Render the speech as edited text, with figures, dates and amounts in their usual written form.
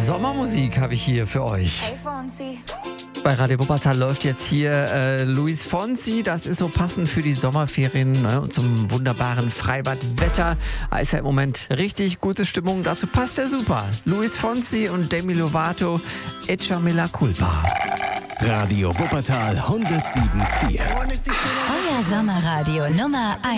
Sommermusik habe ich hier für euch. Bei Radio Wuppertal läuft jetzt hier Luis Fonsi. Das ist so passend für die Sommerferien, ne? Und zum wunderbaren Freibadwetter. Da ist ja im Moment richtig gute Stimmung. Dazu passt er super. Luis Fonsi und Demi Lovato, Echa me la culpa. Radio Wuppertal 107.4. Euer Sommerradio Nummer 1.